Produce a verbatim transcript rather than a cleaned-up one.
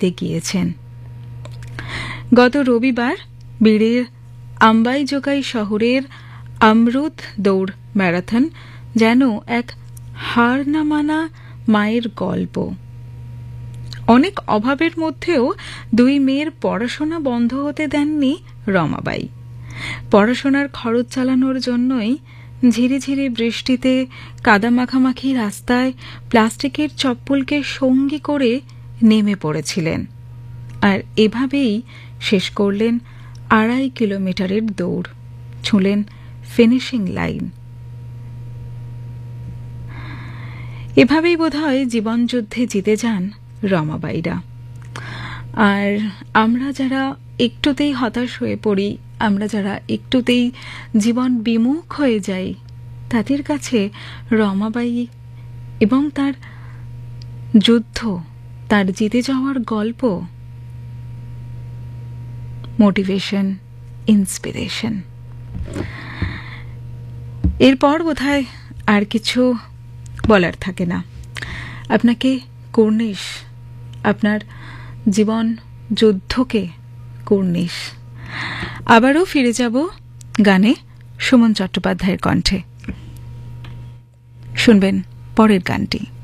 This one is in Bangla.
দিতে গিয়েছেন। গত রবিবার বীরের আম্বাইজোগাই শহরের অমরুত দৌড় ম্যারাথন যেন এক হার না মানা মায়ের গল্প। অনেক অভাবের মধ্যেও দুই মেয়ের পড়াশোনা বন্ধ হতে দেননি রমাবাই। পড়াশোনার খরচ চালানোর জন্যই ঝিরিঝিরি বৃষ্টিতে কাদা মাখামাখি রাস্তায় প্লাস্টিকের চপ্পলকে সঙ্গী করে নেমে পড়েছিলেন, আর এভাবেই শেষ করলেন আড়াই কিলোমিটারের দৌড়, ছুঁলেন ফিনিশিং লাইন। এভাবেই বোধহয় জীবনযুদ্ধে জিতে যান রমাবাইরা। আর আমরা যারা একটুতেই হতাশ হয়ে পড়ি, আমরা যারা একটুতেই জীবন বিমুখ হয়ে যাই, তাদের কাছে রমাবাই এবং তার যুদ্ধ, তার জিতে যাওয়ার গল্প মোটিভেশন, ইন্সপিরেশন। এরপর বোধহয় আর কিছু বলার থাকে না। আপনাকে কুর্নিশ, আপনার জীবন যুদ্ধকে কুর্নিশ। আবারও ফিরে যাব গানে সুমন চট্টোপাধ্যায়ের কণ্ঠে। শুনবেন পরের গানটি।